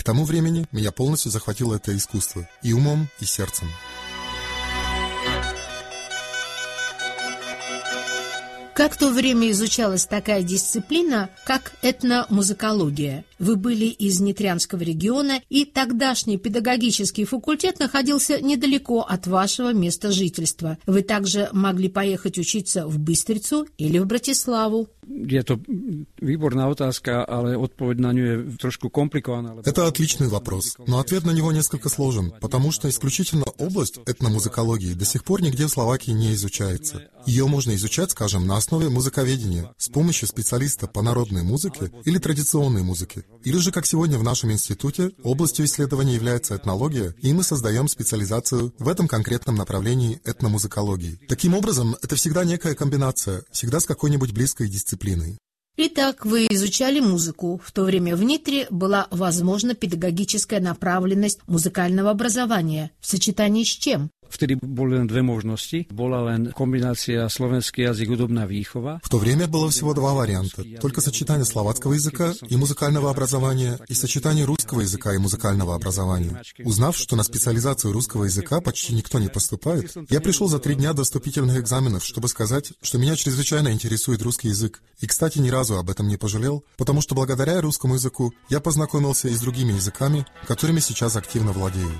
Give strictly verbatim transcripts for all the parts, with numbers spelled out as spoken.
К тому времени меня полностью захватило это искусство и умом, и сердцем. Как в то время изучалась такая дисциплина, как этномузыкология? Вы были из Нитрянского региона, и тогдашний педагогический факультет находился недалеко от вашего места жительства. Вы также могли поехать учиться в Быстрицу или в Братиславу. Это výborná otázka, ale odpoveď na ňu je trošku komplikovaná. Это отличный вопрос, но ответ на него несколько сложен, потому что исключительно область этномузыкологии до сих пор нигде в Словакии не изучается. Ее можно изучать, скажем, на основе музыковедения, с помощью специалиста по народной музыке или традиционной музыке. Или же, как сегодня в нашем институте, областью исследования является этнология, и мы создаем специализацию в этом конкретном направлении этномузыкологии. Таким образом, это всегда некая комбинация, всегда с какой-нибудь близкой дисциплиной. Итак, вы изучали музыку. В то время в Нитре была возможна педагогическая направленность музыкального образования. В сочетании с чем? Vtedy boli len dve možnosti. Bola len kombinácia slovenský jazyk hudobná výchova. В то время было всего два варианта. Только сочетание словацкого языка и музыкального образования и сочетание русского языка и музыкального образования. Узнав, что на специализацию русского языка почти никто не поступает, я пришел за три дня до вступительных экзаменов, чтобы сказать, что меня чрезвычайно интересует русский язык. И, кстати, ни разу об этом не пожалел, потому что благодаря русскому языку я познакомился и с другими языками, которыми сейчас активно владею.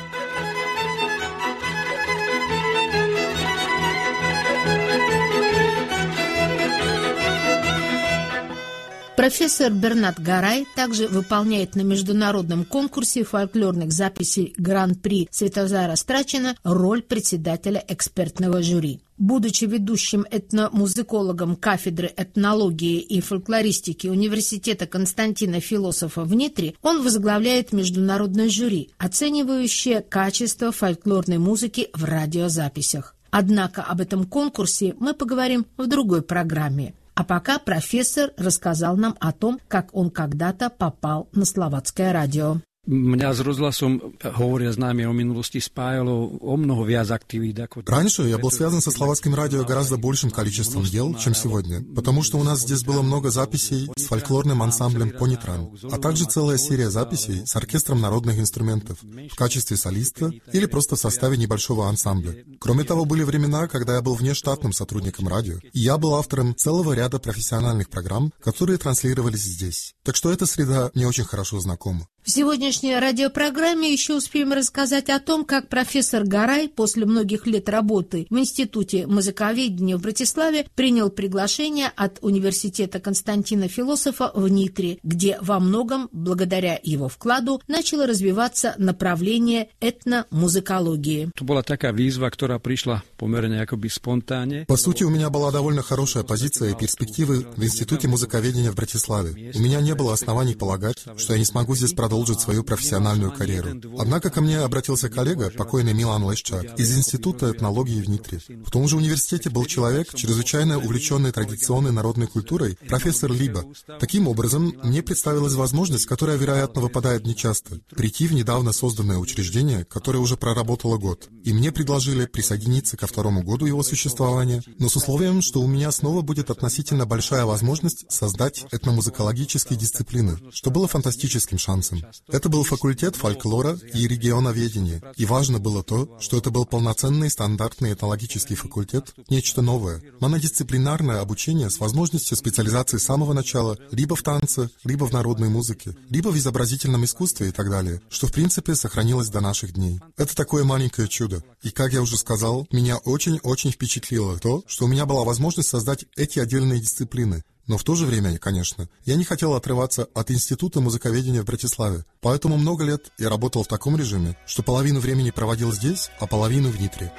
Профессор Бернат Гарай также выполняет на международном конкурсе фольклорных записей Гран-при Светозара Страчина роль председателя экспертного жюри. Будучи ведущим этномузыкологом кафедры этнологии и фольклористики Университета Константина Философа в Нитре, он возглавляет международное жюри, оценивающее качество фольклорной музыки в радиозаписях. Однако об этом конкурсе мы поговорим в другой программе. А пока профессор рассказал нам о том, как он когда-то попал на словацкое радио. Mňa s rozhlasom, hovoria známe o minulosti, spájalo o mnoho viac aktivít. Раньше я был связан со словацким радио гораздо большим количеством дел, чем сегодня, потому что у нас здесь было много записей с фольклорным ансамблем «Понитран», а также целая серия записей с оркестром народных инструментов в качестве солиста или просто в составе небольшого ансамбля. Кроме того, были времена, когда я был внештатным сотрудником радио, и я был автором целого ряда профессиональных программ, которые транслировались здесь. Так что эта среда мне очень хорошо знакома. В сегодняшней радиопрограмме еще успеем рассказать о том, как профессор Гарай после многих лет работы в Институте музыковедения в Братиславе принял приглашение от Университета Константина Философа в Нитре, где во многом, благодаря его вкладу, начало развиваться направление этномузыкологии. Это была такая výzva, которая пришла померно якобы спонтанне. По сути, у меня была довольно хорошая позиция и перспективы в Институте музыковедения в Братиславе. У меня не было оснований полагать, что я не смогу здесь продолжить продолжить свою профессиональную карьеру. Однако ко мне обратился коллега, покойный Милан Лещак, из Института этнологии в Нитре. В том же университете был человек, чрезвычайно увлеченный традиционной народной культурой, профессор Либа. Таким образом, мне представилась возможность, которая, вероятно, выпадает нечасто, прийти в недавно созданное учреждение, которое уже проработало год. И мне предложили присоединиться ко второму году его существования, но с условием, что у меня снова будет относительно большая возможность создать этномузыкологические дисциплины, что было фантастическим шансом. Это был факультет фольклора и регионоведения, и важно было то, что это был полноценный стандартный этнологический факультет, нечто новое, монодисциплинарное обучение с возможностью специализации с самого начала либо в танце, либо в народной музыке, либо в изобразительном искусстве и так далее, что в принципе сохранилось до наших дней. Это такое маленькое чудо. И, как я уже сказал, меня очень-очень впечатлило то, что у меня была возможность создать эти отдельные дисциплины. Но в то же время, конечно, я не хотел отрываться от Института музыковедения в Братиславе. Поэтому много лет я работал в таком режиме, что половину времени проводил здесь, а половину в Нитре.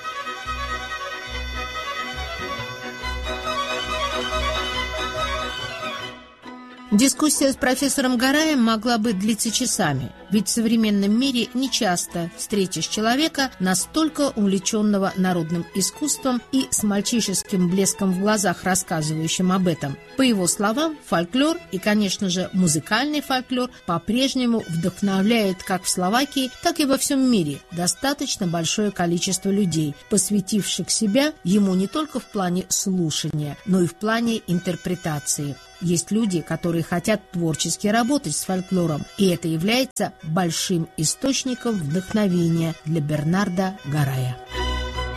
Дискуссия с профессором Гараем могла бы длиться часами, ведь в современном мире нечасто встретишь человека, настолько увлеченного народным искусством и с мальчишеским блеском в глазах рассказывающим об этом. По его словам, фольклор и, конечно же, музыкальный фольклор по-прежнему вдохновляет как в Словакии, так и во всем мире достаточно большое количество людей, посвятивших себя ему не только в плане слушания, но и в плане интерпретации. Есть люди, которые хотят творчески работать с фольклором, и это является большим источником вдохновения для Бернарда Гарая.